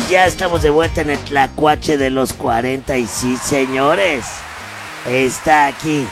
Ya estamos de vuelta en el Tlacuache de los 40 y sí, señores, está aquí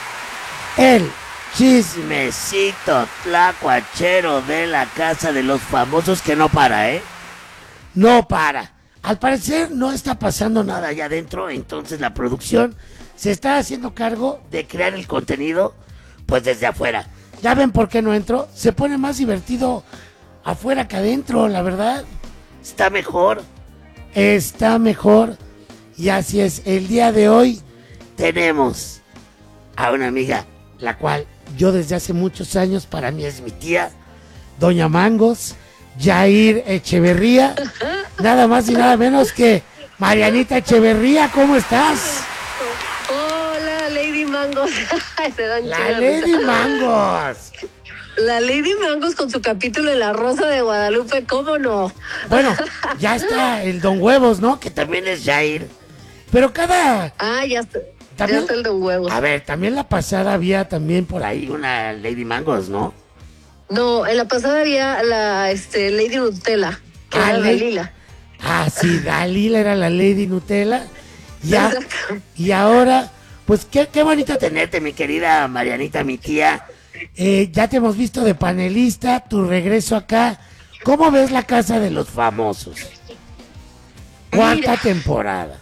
el chismecito tlacuachero de la Casa de los Famosos que no para, ¿eh? No para. Al parecer no está pasando nada allá adentro, entonces la producción se está haciendo cargo de crear el contenido pues desde afuera. ¿Ya ven por qué no entro? Se pone más divertido afuera que adentro, la verdad. Está mejor. Está mejor. Y así es, el día de hoy tenemos a una amiga, la cual yo desde hace muchos años, para mí es mi tía, Doña Mangos, Yair Echeverría, nada más y nada menos que Marianita Echeverría. ¿Cómo estás? Hola, Lady Mangos. La Lady Mangos. La Lady Mangos con su capítulo de La Rosa de Guadalupe, ¿cómo no? Bueno, ya está el Don Huevos, ¿no? Que también es Yair. Pero cada... Ya está. También, ya está el Don Huevos. A ver, también la pasada había también por ahí una Lady Mangos, ¿no? No, en la pasada había la Lady Nutella, que era Dalila. Sí, Dalila era la Lady Nutella. Y ahora, pues qué bonito tenerte, mi querida Marianita, mi tía. Ya te hemos visto de panelista, tu regreso acá. ¿Cómo ves la Casa de los Famosos? ¿Cuánta temporada?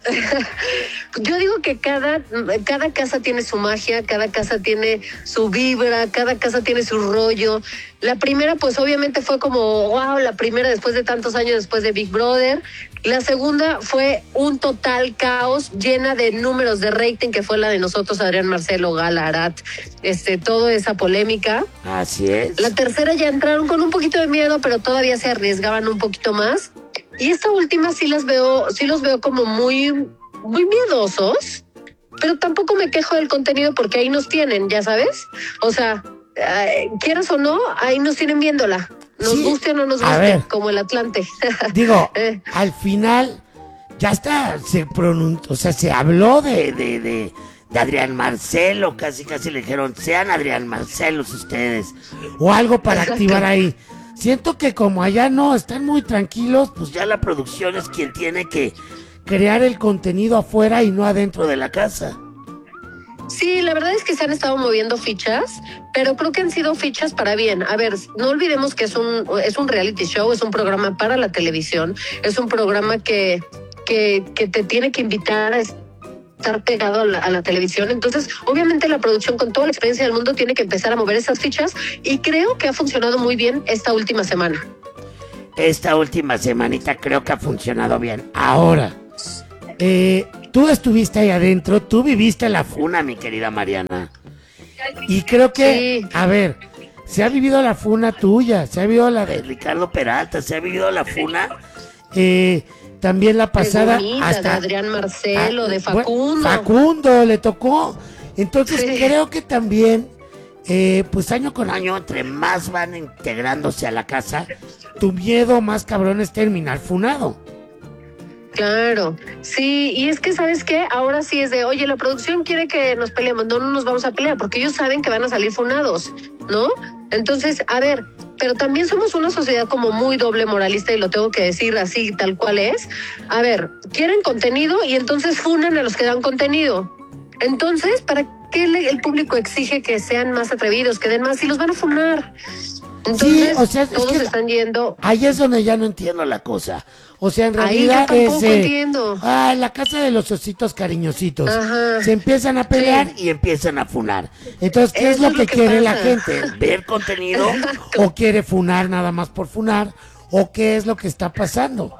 Yo digo que cada casa tiene su magia, cada casa tiene su vibra, cada casa tiene su rollo. La primera, pues obviamente fue como, wow, la primera después de tantos años después de Big Brother. La segunda fue un total caos, llena de números de rating, que fue la de nosotros, Adrián Marcelo, Gala, Arat, toda esa polémica. Así es. La tercera ya entraron con un poquito de miedo, pero todavía se arriesgaban un poquito más. Y esta última sí los veo como muy miedosos, pero tampoco me quejo del contenido porque ahí nos tienen, ya sabes. O sea, quieras o no, ahí nos tienen viéndola. Nos guste o no nos guste, como el Atlante. Digo, al final ya está, se habló de Adrián Marcelo, casi le dijeron, sean Adrián Marcelos ustedes, o algo para activar ahí. Siento que como allá no están muy tranquilos, pues ya la producción es quien tiene que crear el contenido afuera y no adentro de la casa. Sí, la verdad es que se han estado moviendo fichas, pero creo que han sido fichas para bien. A ver, no olvidemos que es un reality show, es un programa para la televisión, es un programa que te tiene que invitar a estar pegado a la televisión. Entonces, obviamente la producción con toda la experiencia del mundo tiene que empezar a mover esas fichas y creo que ha funcionado muy bien esta última semana. Esta última semanita creo que ha funcionado bien. Ahora, tú estuviste ahí adentro, tú viviste la funa, mi querida Mariana. Y creo que, sí. A ver, se ha vivido la funa tuya, se ha vivido la de Ricardo Peralta, se ha vivido la funa... también la pasada hasta de Adrián Marcelo, de Facundo. Facundo le tocó. Entonces creo que también, pues año con año, entre más van integrándose a la casa, tu miedo más cabrón es terminar funado. Claro, sí, y es que, ¿sabes qué? Ahora sí es de, oye, la producción quiere que nos peleemos, no nos vamos a pelear, porque ellos saben que van a salir funados, ¿no? Entonces, a ver, pero también somos una sociedad como muy doble moralista y lo tengo que decir así, tal cual es. A ver, quieren contenido y entonces funan a los que dan contenido. Entonces, ¿para qué el público exige que sean más atrevidos, que den más si los van a funar? Entonces, sí, o sea, todos están yendo. Ahí es donde ya no entiendo la cosa. O sea, en realidad ahí yo tampoco entiendo. La casa de los ositos cariñositos. Ajá. Se empiezan a pelear y empiezan a funar. Entonces, ¿qué es lo que quiere la gente? ¿Ver contenido? Exacto. ¿O quiere funar nada más por funar? ¿O qué es lo que está pasando?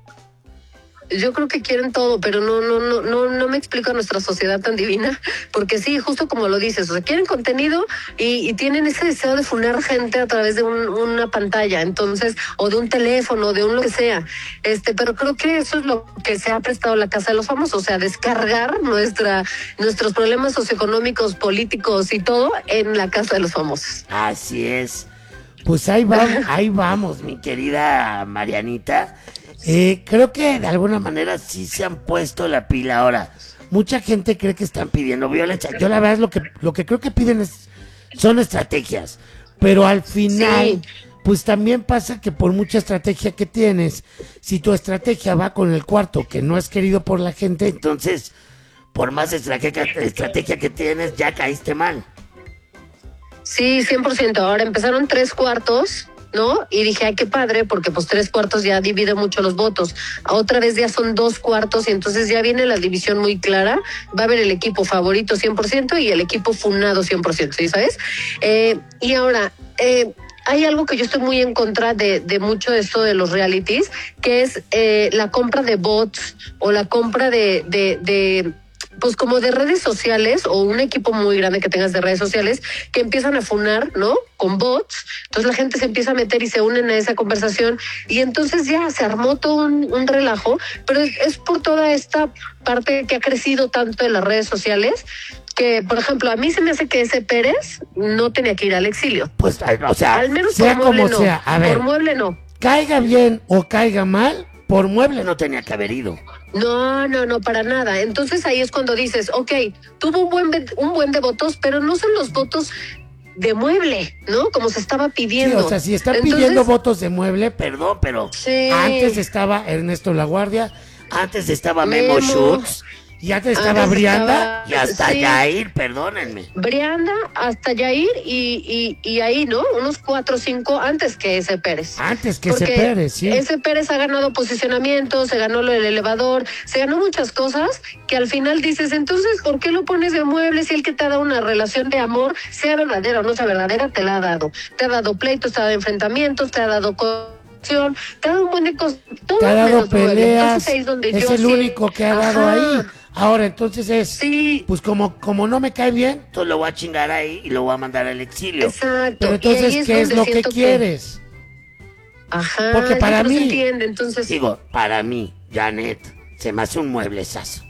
Yo creo que quieren todo, pero no me explico a nuestra sociedad tan divina, porque sí, justo como lo dices, o sea, quieren contenido y tienen ese deseo de funar gente a través de una pantalla, entonces, o de un teléfono, de un lo que sea, pero creo que eso es lo que se ha prestado la Casa de los Famosos, o sea, descargar nuestros problemas socioeconómicos, políticos y todo en la Casa de los Famosos. Así es. Pues ahí vamos, mi querida Marianita. Creo que de alguna manera sí se han puesto la pila ahora. Mucha gente cree que están pidiendo violencia. Yo la verdad lo que creo que piden son estrategias. Pero al final, pues también pasa que por mucha estrategia que tienes, si tu estrategia va con el cuarto que no es querido por la gente, Entonces, por más estrategia que tienes, ya caíste mal. Sí, 100%. Ahora empezaron 3/4, ¿no? Y dije, ay, qué padre, porque pues 3/4 ya divide mucho los votos. Otra vez ya son 2/4 y entonces ya viene la división muy clara. Va a haber el equipo favorito 100% y el equipo funado 100%, ¿sí sabes? Y ahora, hay algo que yo estoy muy en contra de mucho de esto de los realities, que es la compra de bots o la compra de pues como de redes sociales o un equipo muy grande que tengas de redes sociales que empiezan a funar, ¿no? Con bots. Entonces la gente se empieza a meter y se unen a esa conversación y entonces ya se armó todo un relajo, pero es por toda esta parte que ha crecido tanto en las redes sociales que, por ejemplo, a mí se me hace que ese Pérez no tenía que ir al exilio. Pues, o sea, Al menos sea por mueble como no. sea, a ver. Por mueble no. caiga bien o caiga mal, por mueble no tenía que haber ido. No, para nada. Entonces ahí es cuando dices, ok, tuvo un buen de votos, pero no son los votos de mueble, ¿no? Como se estaba Sí, pidiendo. o sea, si están Entonces, pidiendo votos de mueble, Perdón, pero sí. antes estaba Ernesto Laguardia antes estaba Memo Memo. Schutz y antes estaba Brianda. y hasta sí. Yair, perdónenme. Brianda hasta Yair y ahí, ¿no? Unos 4 o 5 antes que ese Pérez. Antes que Porque ese Pérez, sí. ese Pérez ha ganado posicionamiento, se ganó lo del elevador, se ganó muchas cosas que al final dices, entonces, ¿por qué lo pones de mueble si el que te ha dado una relación de amor, sea verdadera o no sea verdadera, te la ha dado? Te ha dado pleitos, te ha dado enfrentamientos, te ha dado te ha dado un buen de cosas. Te ha dado menos mueble. peleas, Entonces, ahí es donde es yo el sí- único que ha dado Ajá. ahí. Ahora, entonces es, Sí, pues como no me cae bien, Entonces lo voy a chingar ahí y lo voy a mandar al exilio. exacto. pero Y entonces, ahí ¿qué es donde lo que siento quieres? Ajá, Porque para es que no se mí- entiende, entonces... Digo, para mí, Janet, se me hace un mueblezazo.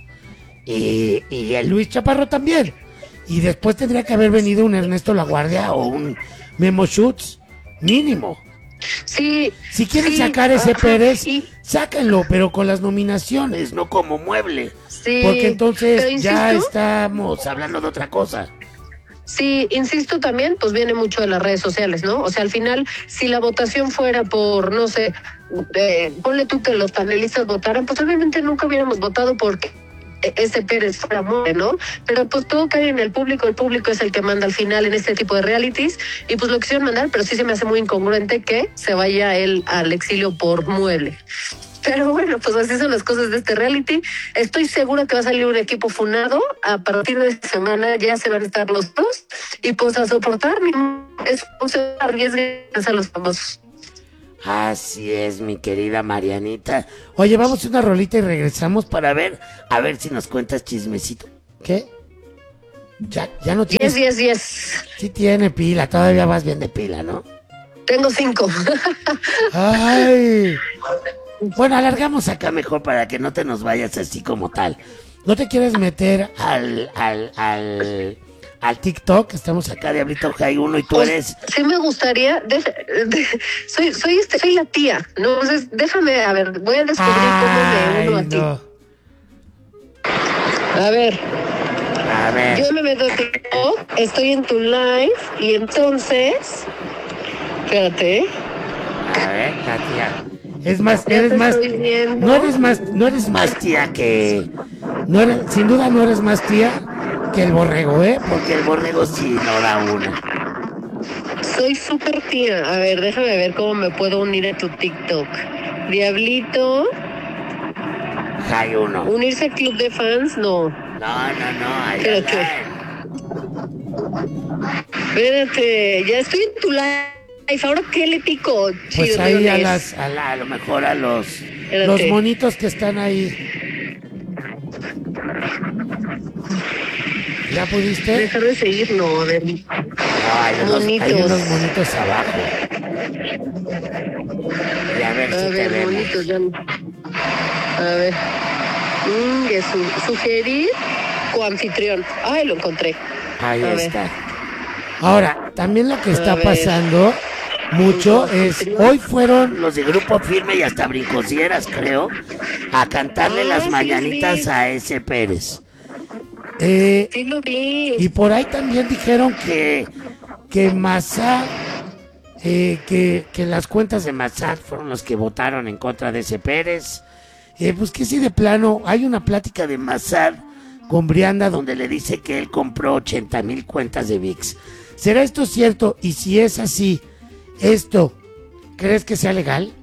Y el Luis Chaparro también. Y después tendría que haber venido un Ernesto Laguardia o un Memo Schutz, mínimo. Sí. Si quieren sí, sacar ese ajá, Pérez, y- sáquenlo, pero con las nominaciones. es no como mueble. sí, Porque entonces pero ya insisto, estamos Hablando de otra cosa. Sí, insisto también, pues viene mucho de las redes sociales, ¿no? O sea, al final, si la votación fuera por, no sé, ponle tú que los panelistas votaran, pues obviamente nunca hubiéramos votado porque ese Pérez fuera muere, ¿no? Pero pues todo cae en el público es el que manda al final en este tipo de realities, y pues lo quisieron mandar, pero sí se me hace muy incongruente que se vaya él al exilio por mueble. Pero bueno, pues así son las cosas de este reality. Estoy segura que va a salir un equipo funado. A partir de esta semana ya se van a estar los dos. Y pues a soportar, es no se arriesguen a los famosos. Así es, mi querida Marianita. Oye, vamos a una rolita y regresamos. Para ver, a ver si nos cuentas chismecito. ¿Qué? Ya no tienes. 10. Sí tiene pila, todavía vas bien de pila, ¿no? Tengo 5. Ay. Bueno, alargamos acá. Acá mejor para que no te nos vayas así como tal. ¿No te quieres meter Al TikTok? Estamos acá. acá Diablito High 1 y tú eres... Sí me gustaría, soy la tía, ¿no? Entonces, déjame, a ver, voy a descubrir cómo me uno a ti. no. A ver, A ver, yo me meto a TikTok, estoy en tu live y entonces, espérate, a ver, Katia. Es más, ya eres te más. estoy viendo. No eres más Tía, que... sin duda no eres más tía que el borrego, ¿eh? Porque el borrego sí no da una. Soy súper tía. A ver, déjame ver cómo me puedo unir a tu TikTok. Diablito, High 1. unirse al club de fans, no. No, ahí Espérate. está. Espérate, ya estoy en tu live. ¿Ahora qué le pico? Pues Chido, ahí a Leones? A lo mejor a los... los Espérate. monitos que están ahí. ¿Ya pudiste? Dejar de seguir, no, a ver. No, hay unos monitos abajo. Y a ver A si te ver, vemos. bonitos, ya. A ver. Sugerir coanfitrión. Ay, lo encontré. Ahí A ver. está. Ahora, también lo que está A ver. pasando mucho es, hoy fueron, Los de Grupo Firme y hasta Brincosieras, creo, a cantarle Ah, las sí, mañanitas sí. a ese Pérez. Sí lo vi. y por ahí también dijeron que Massa que las cuentas de Massad fueron los que votaron en contra de ese Pérez. Pues que sí, de plano, hay una plática de Massad con Brianda donde le dice que él compró 80,000 cuentas de ViX. ¿Será esto cierto? Y si es así, ¿esto crees que sea legal?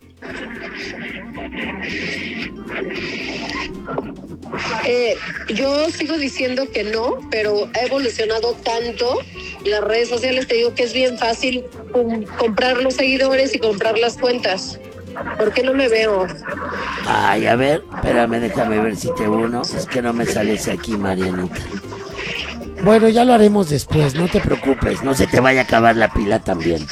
Yo sigo diciendo que no, pero ha evolucionado tanto las redes sociales, te digo que es bien fácil comprar los seguidores y comprar las cuentas. ¿Por qué no me veo? Ay, a ver, espérame, déjame ver si te uno. Es que no me sales aquí, Marianita. Bueno, ya lo haremos después, no te preocupes. No se te vaya a acabar la pila también.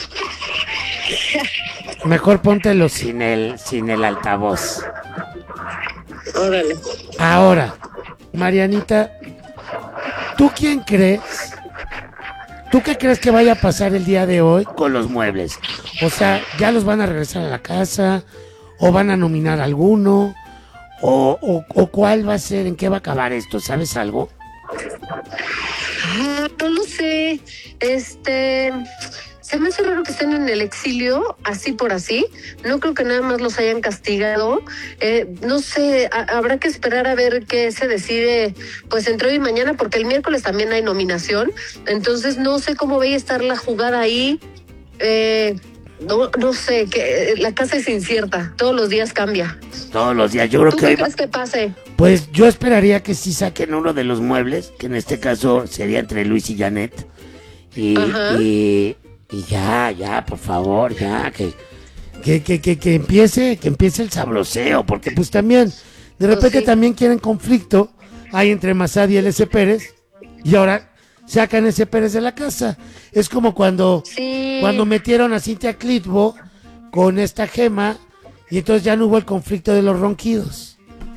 Mejor póntelo sin el altavoz. Órale. Ahora, Marianita, ¿tú quién crees? ¿Tú qué crees que vaya a pasar el día de hoy con los muebles? O sea, ¿ya los van a regresar a la casa? ¿O van a nominar a alguno? ¿O cuál va a ser? ¿En qué va a acabar esto? ¿Sabes algo? No lo sé. Se me hace raro que estén en el exilio, así por así. No creo que nada más los hayan castigado. No sé, habrá que esperar a ver qué se decide, pues entre hoy y mañana, porque el miércoles también hay nominación. Entonces no sé cómo vaya a estar la jugada ahí. No sé, que la casa es incierta. Todos los días cambia. Todos los días, yo creo que... ¿Tú qué crees que pase? Pues yo esperaría que sí saquen uno de los muebles, que en este caso sería entre Luis y Janet. Y ya, por favor, ya, que empiece el sabroseo, porque pues también, de repente también quieren conflicto, hay entre Massad y el S. Pérez, y ahora sacan ese Pérez de la casa. Es como cuando metieron a Cintia Clitbo con esta Gema, y entonces ya no hubo el conflicto de los ronquidos.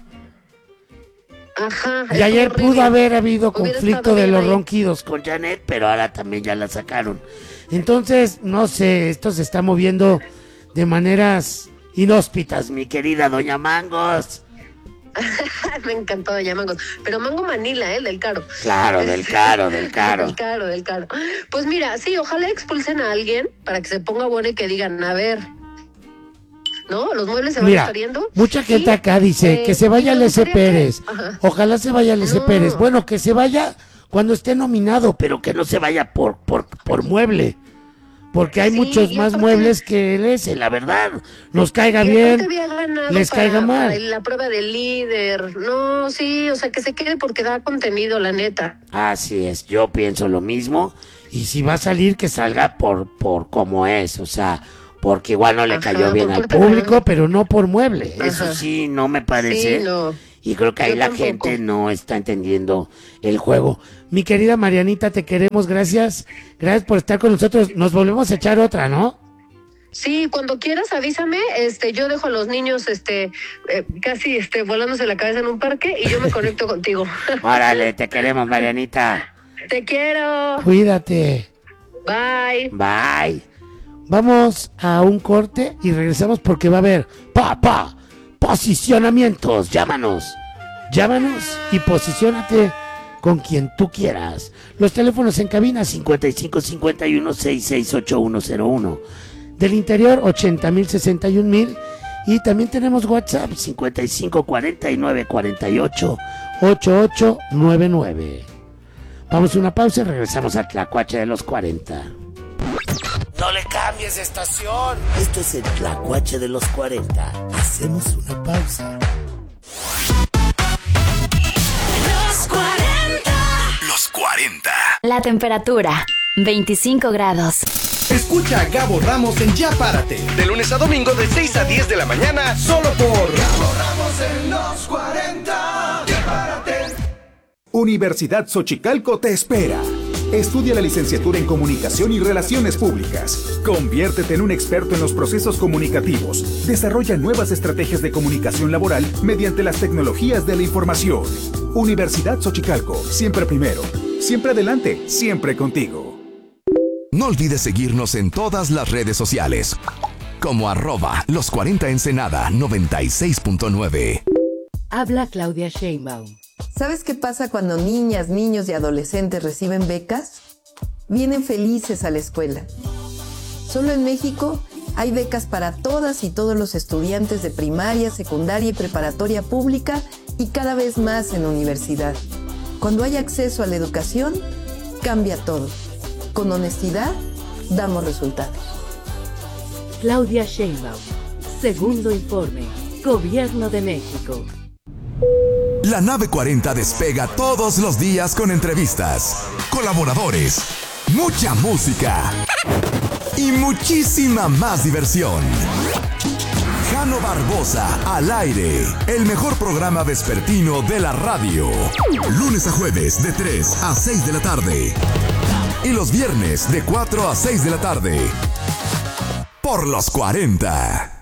Ajá. Y ayer pudo haber habido conflicto de los ronquidos con Janet, pero ahora también ya la sacaron. Entonces, no sé, esto se está moviendo de maneras inhóspitas, mi querida Doña Mangos. Me encantó Doña Mangos. Pero Mango Manila, del caro. Claro, del caro. Del caro. Pues mira, sí, ojalá expulsen a alguien para que se ponga bueno y que digan, a ver, ¿no? Los muebles se van a estar yendo. Mucha gente acá dice que se vaya el S. Pérez. Ojalá se vaya el S. Pérez. Bueno, que se vaya cuando esté nominado, pero que no se vaya por mueble. Porque hay muchos más muebles que el S, la verdad. Nos caiga bien, les caiga mal. La prueba del líder. No, sí, o sea, que se quede porque da contenido, la neta. Así es, yo pienso lo mismo. Y si va a salir, que salga por como es, o sea, porque igual no le cayó bien al público, pero no por mueble. Eso sí, no me parece. Sí, no. Y creo que ahí la gente no está entendiendo el juego. Mi querida Marianita, te queremos, gracias. Gracias por estar con nosotros. Nos volvemos a echar otra, ¿no? Sí, cuando quieras avísame, yo dejo a los niños casi volándose la cabeza en un parque y yo me conecto contigo. Órale, te queremos, Marianita. Te quiero. Cuídate. Bye. Bye. Vamos a un corte y regresamos porque va a haber posicionamientos. Llámanos y posiciónate con quien tú quieras. Los teléfonos en cabina 5551668101. Del interior 80,000 61,000. Y también tenemos WhatsApp 5549488899. Vamos a una pausa y regresamos a Tlacuache de los 40. No le cambies de estación. Esto es el Tlacuache de los 40. Hacemos una pausa. Los 40. Los 40. La temperatura, 25 grados. Escucha a Gabo Ramos en Ya Párate, de lunes a domingo de 6 a 10 de la mañana, solo por Gabo Ramos en Los 40. Ya Párate. Universidad Xochicalco te espera. Estudia la licenciatura en Comunicación y Relaciones Públicas. Conviértete en un experto en los procesos comunicativos. Desarrolla nuevas estrategias de comunicación laboral mediante las tecnologías de la información. Universidad Xochicalco, siempre primero, siempre adelante, siempre contigo. No olvides seguirnos en todas las redes sociales, como @los40ensenada 96.9. Habla Claudia Sheinbaum. ¿Sabes qué pasa cuando niñas, niños y adolescentes reciben becas? Vienen felices a la escuela. Solo en México hay becas para todas y todos los estudiantes de primaria, secundaria y preparatoria pública y cada vez más en universidad. Cuando hay acceso a la educación, cambia todo. Con honestidad, damos resultados. Claudia Sheinbaum, segundo informe, Gobierno de México. La nave 40 despega todos los días con entrevistas, colaboradores, mucha música y muchísima más diversión. Jano Barbosa al aire, el mejor programa vespertino de la radio. Lunes a jueves de 3 a 6 de la tarde. Y los viernes de 4 a 6 de la tarde. Por los 40.